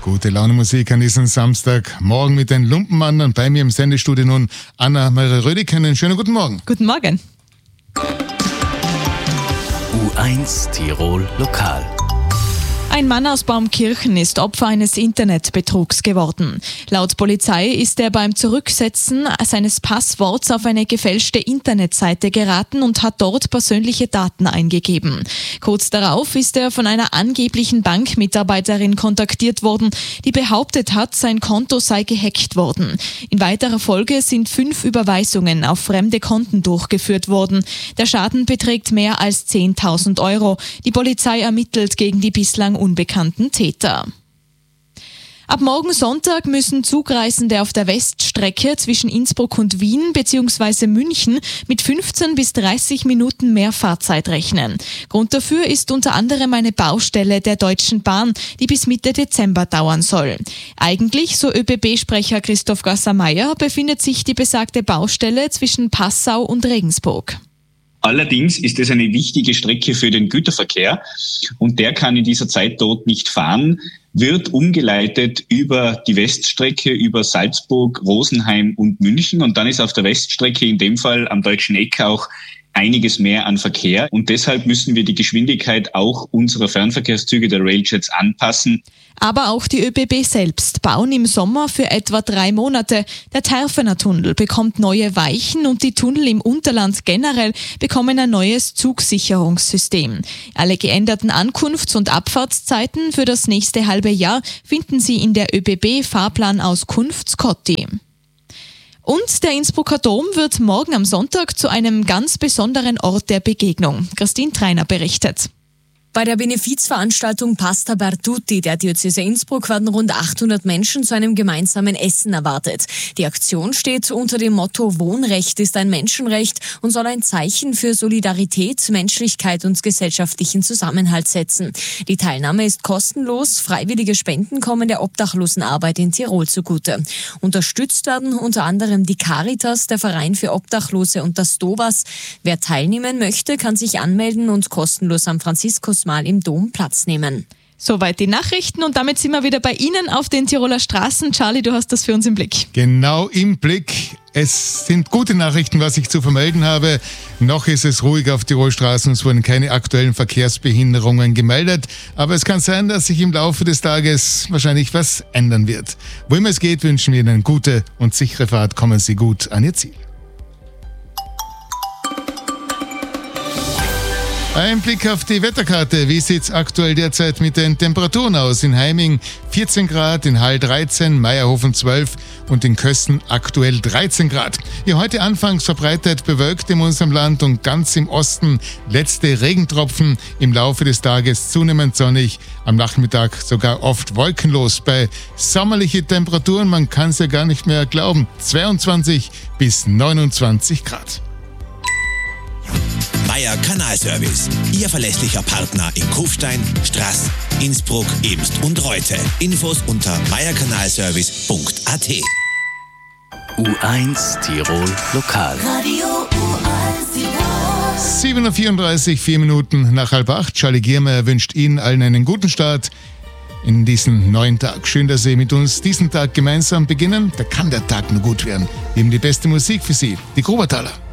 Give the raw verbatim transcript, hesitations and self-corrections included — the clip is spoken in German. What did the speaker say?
Gute Laune Musik an diesem Samstag. Morgen mit den Lumpenmann und bei mir im Sendestudio nun Anna-Maria Rödig. Einen schönen guten Morgen. Guten Morgen. U eins Tirol Lokal. Ein Mann aus Baumkirchen ist Opfer eines Internetbetrugs geworden. Laut Polizei ist er beim Zurücksetzen seines Passworts auf eine gefälschte Internetseite geraten und hat dort persönliche Daten eingegeben. Kurz darauf ist er von einer angeblichen Bankmitarbeiterin kontaktiert worden, die behauptet hat, sein Konto sei gehackt worden. In weiterer Folge sind fünf Überweisungen auf fremde Konten durchgeführt worden. Der Schaden beträgt mehr als zehntausend Euro. Die Polizei ermittelt gegen die bislang unbekannten Täter. Ab morgen Sonntag müssen Zugreisende auf der Weststrecke zwischen Innsbruck und Wien bzw. München mit fünfzehn bis dreißig Minuten mehr Fahrzeit rechnen. Grund dafür ist unter anderem eine Baustelle der Deutschen Bahn, die bis Mitte Dezember dauern soll. Eigentlich, so ÖBB-Sprecher Christoph Gasser-Meier, befindet sich die besagte Baustelle zwischen Passau und Regensburg. Allerdings ist es eine wichtige Strecke für den Güterverkehr und der kann in dieser Zeit dort nicht fahren, wird umgeleitet über die Weststrecke, über Salzburg, Rosenheim und München und dann ist auf der Weststrecke in dem Fall am Deutschen Eck auch einiges mehr an Verkehr und deshalb müssen wir die Geschwindigkeit auch unserer Fernverkehrszüge der Railjets anpassen. Aber auch die ÖBB selbst bauen im Sommer für etwa drei Monate. Der Terfener Tunnel bekommt neue Weichen und die Tunnel im Unterland generell bekommen ein neues Zugsicherungssystem. Alle geänderten Ankunfts- und Abfahrtszeiten für das nächste halbe Jahr finden Sie in der ÖBB-Fahrplanauskunft-Scotty. Und der Innsbrucker Dom wird morgen am Sonntag zu einem ganz besonderen Ort der Begegnung. Christine Treiner berichtet. Bei der Benefizveranstaltung Pasta per Tutti der Diözese Innsbruck werden rund achthundert Menschen zu einem gemeinsamen Essen erwartet. Die Aktion steht unter dem Motto Wohnrecht ist ein Menschenrecht und soll ein Zeichen für Solidarität, Menschlichkeit und gesellschaftlichen Zusammenhalt setzen. Die Teilnahme ist kostenlos, freiwillige Spenden kommen der Obdachlosenarbeit in Tirol zugute. Unterstützt werden unter anderem die Caritas, der Verein für Obdachlose und das Dovas. Wer teilnehmen möchte, kann sich anmelden und kostenlos am Franziskus mal im Dom Platz nehmen. Soweit die Nachrichten und damit sind wir wieder bei Ihnen auf den Tiroler Straßen. Charlie, du hast das für uns im Blick. Genau im Blick. Es sind gute Nachrichten, was ich zu vermelden habe. Noch ist es ruhig auf Tirolstraßen, es wurden keine aktuellen Verkehrsbehinderungen gemeldet. Aber es kann sein, dass sich im Laufe des Tages wahrscheinlich was ändern wird. Wo immer es geht, wünschen wir Ihnen eine gute und sichere Fahrt. Kommen Sie gut an Ihr Ziel. Ein Blick auf die Wetterkarte. Wie sieht es aktuell derzeit mit den Temperaturen aus? In Heiming vierzehn Grad, in Hall dreizehn, Meierhofen zwölf und in Kösten aktuell dreizehn Grad. Ja, heute anfangs verbreitet bewölkt in unserem Land und ganz im Osten letzte Regentropfen. Im Laufe des Tages zunehmend sonnig, am Nachmittag sogar oft wolkenlos. Bei sommerlichen Temperaturen, man kann es ja gar nicht mehr glauben, zweiundzwanzig bis neunundzwanzig Grad. Meier Kanalservice, Ihr verlässlicher Partner in Kufstein, Straß, Innsbruck, Eemst und Reute. Infos unter meierkanalservice punkt a t. U eins Tirol Lokal. Radio U eins Tirol. sieben Uhr vierunddreißig, vier Minuten nach halb acht. Charlie Giermeier wünscht Ihnen allen einen guten Start in diesen neuen Tag. Schön, dass Sie mit uns diesen Tag gemeinsam beginnen. Da kann der Tag nur gut werden. Wir haben die beste Musik für Sie, die Grubertaler.